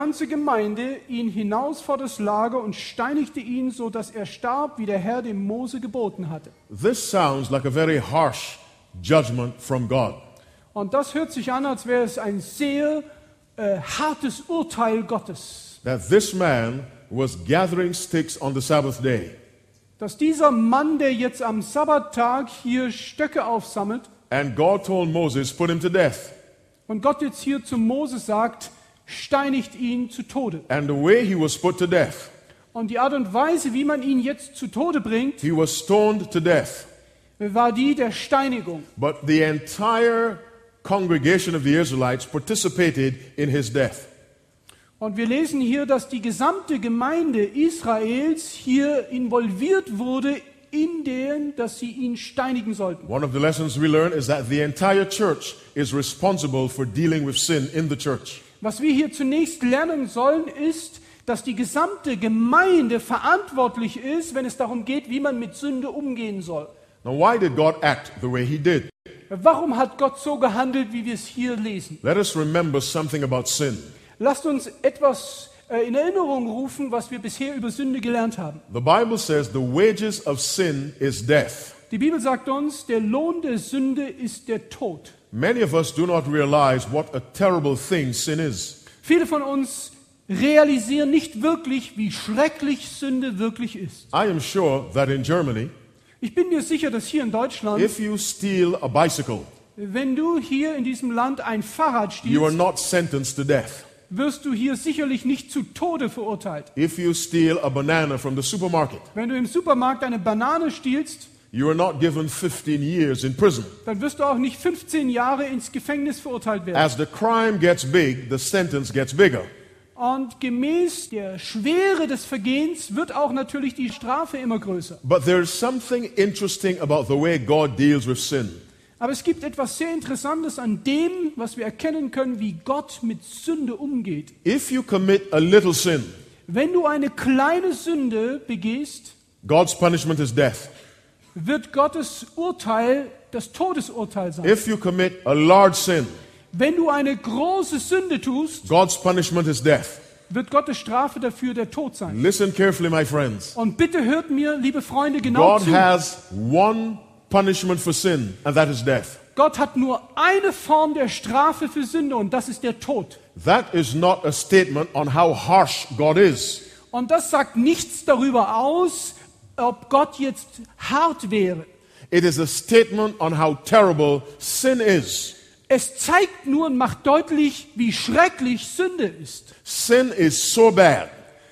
ganze Gemeinde ihn hinaus vor das Lager und steinigte ihn, so dass er starb, wie der Herr dem Mose geboten hatte. This sounds like a very harsh judgment from God. Und das hört sich an, als wäre es ein sehr hartes Urteil Gottes. That this man was gathering sticks on the Sabbath day. Dass dieser Mann, der jetzt am Sabbattag hier Stöcke aufsammelt, And God told Moses, put him to death. und Gott jetzt hier zu Mose sagt, steinigt ihn zu Tode. And the way he was put to death, Und die Art und Weise, wie man ihn jetzt zu Tode bringt, he was stoned to death. war die der Steinigung. But the entire congregation of the Israelites participated in his death. Und wir lesen hier, dass die gesamte Gemeinde Israels hier involviert wurde in den, dass sie ihn steinigen sollten. One of the lessons we learn is that the entire church is responsible for dealing with sin in the church. Was wir hier zunächst lernen sollen, ist, dass die gesamte Gemeinde verantwortlich ist, wenn es darum geht, wie man mit Sünde umgehen soll. Now, why did God act the way he did? Warum hat Gott so gehandelt, wie wir es hier lesen? Let us remember something about sin. Lasst uns etwas in Erinnerung rufen, was wir bisher über Sünde gelernt haben. The Bible says the wages of sin is death. Die Bibel sagt uns, der Lohn der Sünde ist der Tod. Many of us do not realize what a terrible thing sin is. Viele von uns realisieren nicht wirklich, wie schrecklich Sünde wirklich ist. I am sure that in Germany, Ich bin mir sicher, dass hier in Deutschland, if you steal a bicycle, wenn du hier in diesem Land ein Fahrrad you are stiehlst, not sentenced to death. wirst du hier sicherlich nicht zu Tode verurteilt. If you steal a banana from the supermarket, Wenn du im Supermarkt eine Banane stiehlst, you are not given 15 years in prison. dann wirst du auch nicht 15 Jahre ins Gefängnis verurteilt werden. As the crime gets big, the sentence gets bigger. Und gemäß der Schwere des Vergehens wird auch natürlich die Strafe immer größer. But there is something interesting about the way God deals with sin. Aber es gibt etwas sehr Interessantes an dem, was wir erkennen können, wie Gott mit Sünde umgeht. If you commit a little sin, Wenn du eine kleine Sünde begehst, God's punishment is death. wird Gottes Urteil das Todesurteil sein. If you commit a large sin, Wenn du eine große Sünde tust, God's punishment is death. wird Gottes Strafe dafür der Tod sein. Listen carefully, my friends. Und bitte hört mir, liebe Freunde, genau God zu. has one punishment for sin, and that is death. Gott hat nur eine Form der Strafe für Sünde und das ist der Tod. That is not a statement on how harsh God is. Und das sagt nichts darüber aus, ob Gott jetzt hart wäre. It is a statement on how terrible sin is. Es zeigt nur und macht deutlich, wie schrecklich Sünde ist. Sin is so bad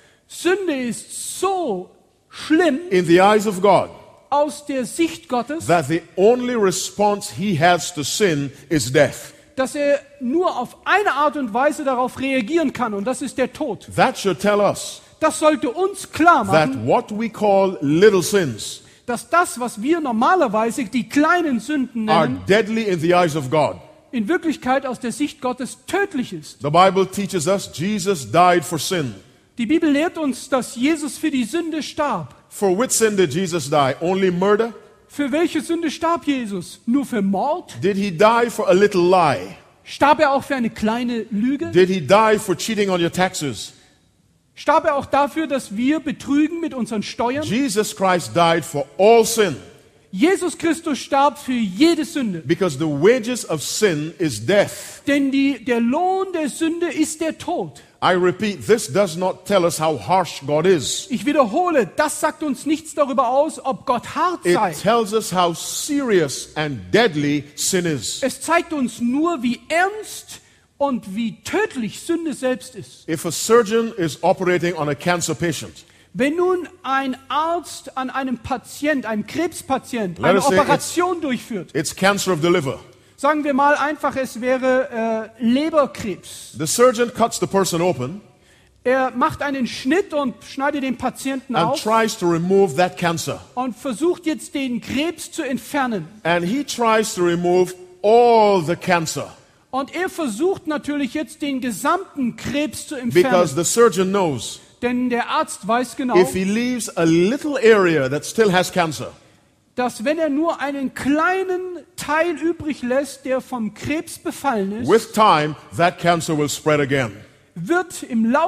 Sünde ist so schlimm in the eyes of God aus der Sicht Gottes, that the only response he has to sin is death. dass er nur auf eine Art und Weise darauf reagieren kann und das ist der Tod. That should tell us Das sollte uns klar that machen, what we call little sins dass das, was wir normalerweise die kleinen Sünden are nennen, deadly in the eyes of God. in Wirklichkeit aus der Sicht Gottes tödlich ist. The Bible teaches us Jesus died for sin. Die Bibel lehrt uns, dass Jesus für die Sünde starb. For which sin did Jesus die? Only murder? Für welche Sünde starb Jesus? Nur für Mord? Did he die for a little lie? Starb er auch für eine kleine Lüge? Did he die for cheating on your taxes? Starb er auch dafür, dass wir betrügen mit unseren Steuern? Jesus Christ died for all sin Jesus Christus starb für jede Sünde. because the wages of sin is death. Denn der Lohn der Sünde ist der Tod. I repeat, this does not tell us how harsh God is. Ich wiederhole, das sagt uns nichts darüber aus, ob Gott hart It sei. tells us how serious and deadly sin is. Es zeigt uns nur, wie ernst und wie tödlich Sünde selbst ist. If a surgeon is operating on a cancer patient, Wenn nun ein Arzt an einem Patient, einem Krebspatient, Let eine us say Operation durchführt, it's cancer of the liver. sagen wir mal einfach, es wäre Leberkrebs. The surgeon cuts the person open Er macht einen Schnitt und schneidet den Patienten and auf tries to remove that cancer. und versucht jetzt den Krebs zu entfernen. And he tries to remove all the cancer Und er versucht natürlich jetzt den gesamten Krebs zu because entfernen. the surgeon knows Denn der Arzt weiß genau, if he leaves a little area that still has cancer, dass wenn er nur einen kleinen Teil übrig lässt, der vom Krebs befallen ist, with time that cancer will spread again. wird im